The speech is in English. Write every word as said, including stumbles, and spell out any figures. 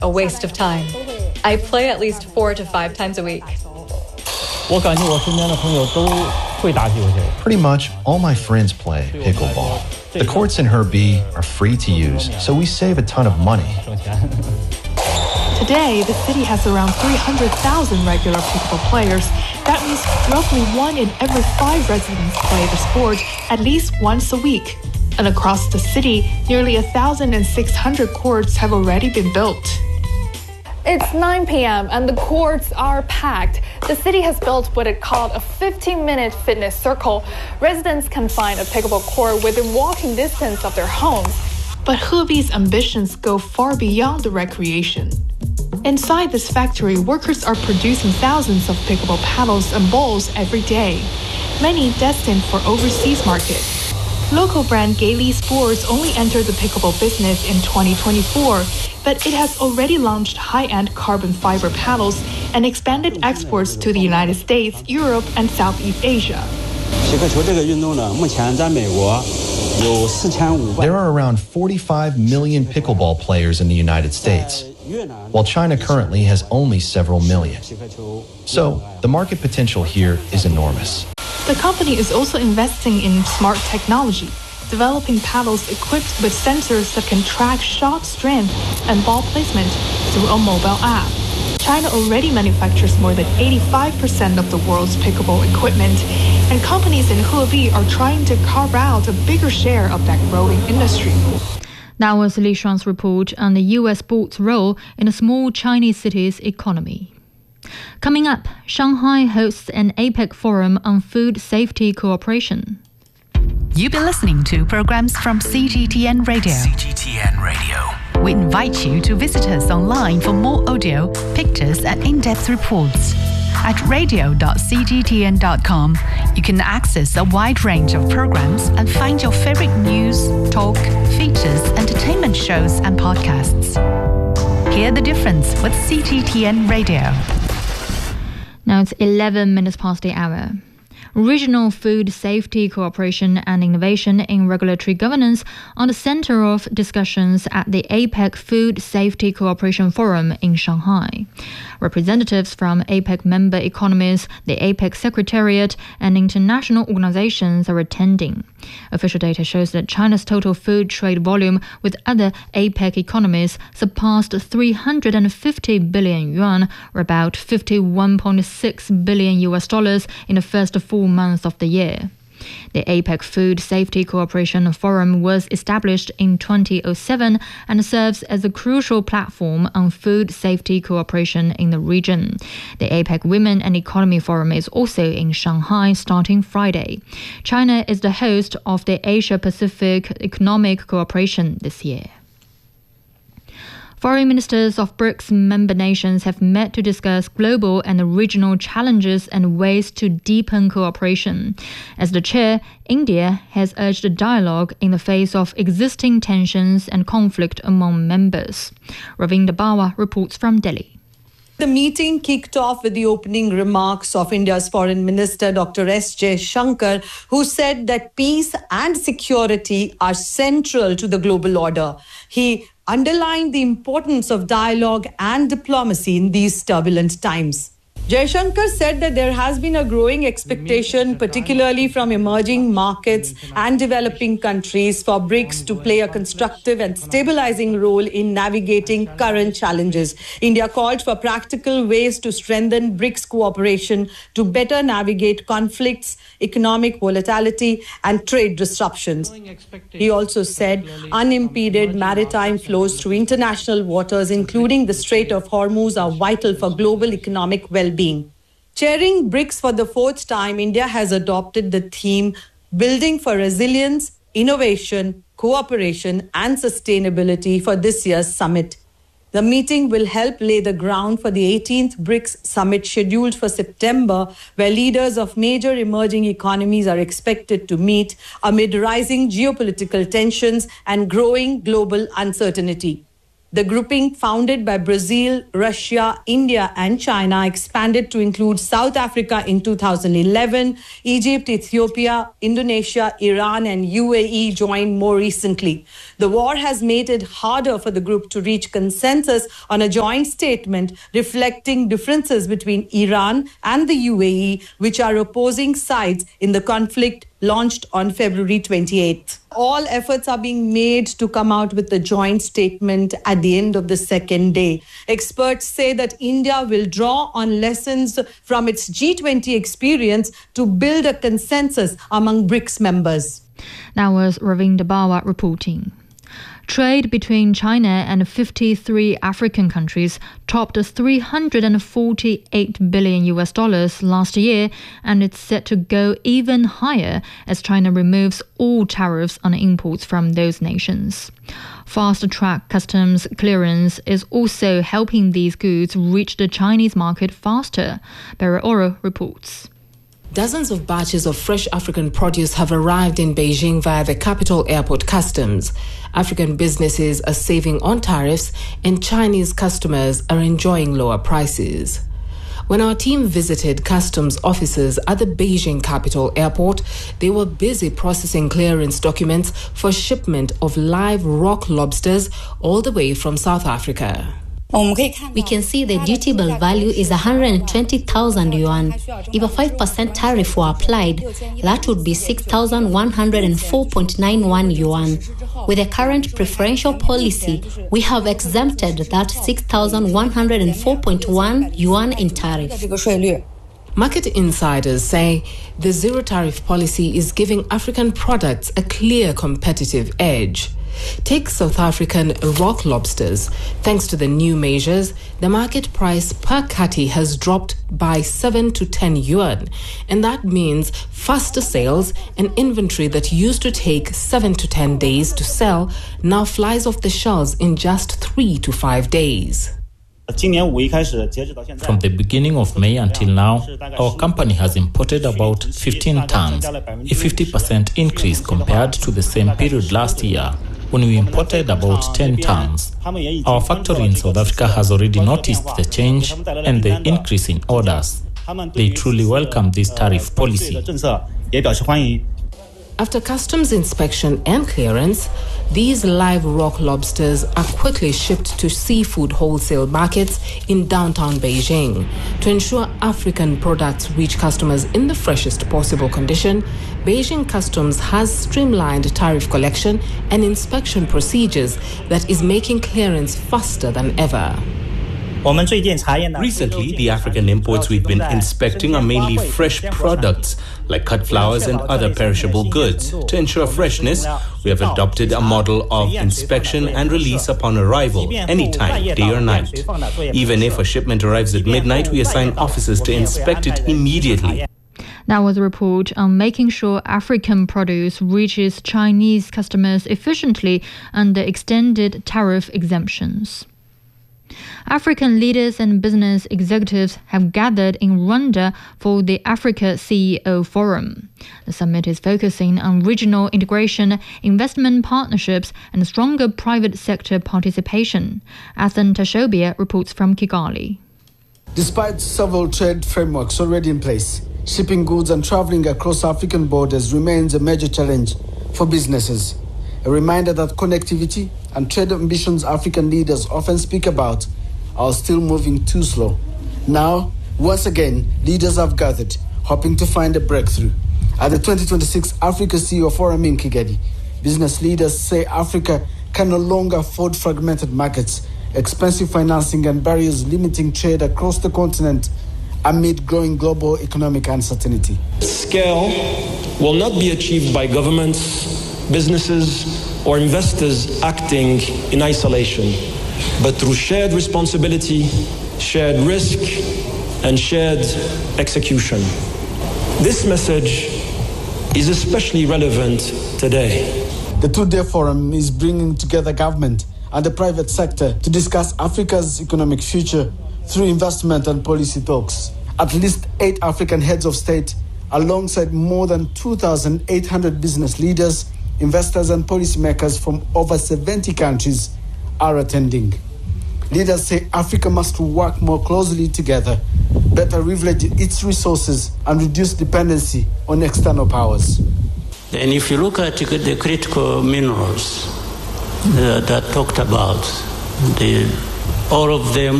a waste of time. I play at least four to five times a week. Pretty much all my friends play pickleball. The courts in Hebei are free to use, so we save a ton of money. Today, the city has around three hundred thousand regular pickleball players. That means roughly one in every five residents play the sport at least once a week. And across the city, nearly one thousand six hundred courts have already been built. It's nine p.m. and the courts are packed. The city has built what it called a fifteen-minute fitness circle. Residents can find a pickleball court within walking distance of their homes. But Hebei's ambitions go far beyond the recreation. Inside this factory, workers are producing thousands of pickleball paddles and balls every day, many destined for overseas markets. Local brand Gaily Sports only entered the pickleball business in twenty twenty-four, but it has already launched high-end carbon fiber paddles and expanded exports to the United States, Europe, and Southeast Asia. There are around forty-five million pickleball players in the United States, while China currently has only several million. So, the market potential here is enormous. The company is also investing in smart technology, developing paddles equipped with sensors that can track shot strength and ball placement through a mobile app. China already manufactures more than eighty-five percent of the world's pickleball equipment, and companies in Hebei are trying to carve out a bigger share of that growing industry. That was Li Shuang's report on the U S sports role in a small Chinese city's economy. Coming up, Shanghai hosts an APEC forum on food safety cooperation. You've been listening to programs from C G T N Radio. C G T N Radio. We invite you to visit us online for more audio, pictures, and in-depth reports. At radio dot c g t n dot com, you can access a wide range of programs and find your favorite news, talk, features, entertainment shows, and podcasts. Hear the difference with C G T N Radio. Now it's eleven minutes past the hour. Regional food safety cooperation and innovation in regulatory governance are the center of discussions at the APEC Food Safety Cooperation Forum in Shanghai. Representatives from APEC member economies, the APEC Secretariat, and international organizations are attending. Official data shows that China's total food trade volume with other APEC economies surpassed three hundred fifty billion yuan, or about fifty-one point six billion U S dollars in the first four months of the year. The APEC Food Safety Cooperation Forum was established in two thousand seven and serves as a crucial platform on food safety cooperation in the region. The APEC Women and Economy Forum is also in Shanghai starting Friday. China is the host of the Asia-Pacific Economic Cooperation this year. Foreign ministers of BRICS member nations have met to discuss global and regional challenges and ways to deepen cooperation. As the chair, India has urged a dialogue in the face of existing tensions and conflict among members. Ravinder Bawa reports from Delhi. The meeting kicked off with the opening remarks of India's Foreign Minister Doctor S Jaishankar, who said that peace and security are central to the global order. He underlined the importance of dialogue and diplomacy in these turbulent times. Jaishankar said that there has been a growing expectation, particularly from emerging markets and developing countries, for BRICS to play a constructive and stabilizing role in navigating current challenges. India called for practical ways to strengthen BRICS cooperation to better navigate conflicts, economic volatility, and trade disruptions. He also said unimpeded maritime flows through international waters, including the Strait of Hormuz, are vital for global economic well-being. Chairing BRICS for the fourth time, India has adopted the theme Building for Resilience, Innovation, Cooperation and Sustainability for this year's summit. The meeting will help lay the ground for the eighteenth BRICS summit scheduled for September, where leaders of major emerging economies are expected to meet amid rising geopolitical tensions and growing global uncertainty. The grouping, founded by Brazil, Russia, India, and China, expanded to include South Africa in two thousand eleven. Egypt, Ethiopia, Indonesia, Iran, and U A E joined more recently. The war has made it harder for the group to reach consensus on a joint statement reflecting differences between Iran and the U A E, which are opposing sides in the conflict launched on February twenty-eighth. All efforts are being made to come out with a joint statement at the end of the second day. Experts say that India will draw on lessons from its G twenty experience to build a consensus among BRICS members. That was Ravinder Bawa reporting. Trade between China and fifty-three African countries topped three hundred forty-eight billion U S dollars last year, and it's set to go even higher as China removes all tariffs on imports from those nations. Fast-track customs clearance is also helping these goods reach the Chinese market faster. Barry Oro reports. Dozens of batches of fresh African produce have arrived in Beijing via the capital airport customs. African businesses are saving on tariffs, and Chinese customers are enjoying lower prices. When our team visited customs officers at the Beijing capital airport, they were busy processing clearance documents for shipment of live rock lobsters all the way from South Africa. We can see the dutiable value is one hundred twenty thousand yuan. If a five percent tariff were applied, that would be six thousand one hundred four point nine one yuan. With the current preferential policy, we have exempted that six thousand one hundred four point one yuan in tariff. Market insiders say the zero tariff policy is giving African products a clear competitive edge. Take South African rock lobsters. Thanks to the new measures, the market price per cutty has dropped by seven to ten yuan, and that means faster sales. An inventory that used to take seven to ten days to sell now flies off the shelves in just three to five days. From the beginning of May until now, our company has imported about fifteen tons, a fifty percent increase compared to the same period last year, when we imported about ten tons. Our factory in South Africa has already noticed the change and the increase in orders. They truly welcome this tariff policy. After customs inspection and clearance, these live rock lobsters are quickly shipped to seafood wholesale markets in downtown Beijing. To ensure African products reach customers in the freshest possible condition, Beijing Customs has streamlined tariff collection and inspection procedures that is making clearance faster than ever. Recently, the African imports we've been inspecting are mainly fresh products like cut flowers and other perishable goods. To ensure freshness, we have adopted a model of inspection and release upon arrival, anytime, day or night. Even if a shipment arrives at midnight, we assign officers to inspect it immediately. That was a report on making sure African produce reaches Chinese customers efficiently under extended tariff exemptions. African leaders and business executives have gathered in Rwanda for the Africa C E O Forum. The summit is focusing on regional integration, investment partnerships, and stronger private sector participation. Athan Tashobia reports from Kigali. Despite several trade frameworks already in place, shipping goods and traveling across African borders remains a major challenge for businesses. A reminder that connectivity and trade ambitions African leaders often speak about are still moving too slow. Now, once again, leaders have gathered, hoping to find a breakthrough. At the twenty twenty-six Africa C E O Forum in Kigali, business leaders say Africa can no longer afford fragmented markets, expensive financing, and barriers limiting trade across the continent amid growing global economic uncertainty. Scale will not be achieved by governments, businesses, or investors acting in isolation, but through shared responsibility, shared risk, and shared execution. This message is especially relevant today. The two-day forum is bringing together government and the private sector to discuss Africa's economic future through investment and policy talks. At least eight African heads of state, alongside more than two thousand eight hundred business leaders, investors and policymakers from over seventy countries, are attending. Leaders say Africa must work more closely together, better leverage its resources, and reduce dependency on external powers. And if you look at the critical minerals uh, that talked about, the, all of them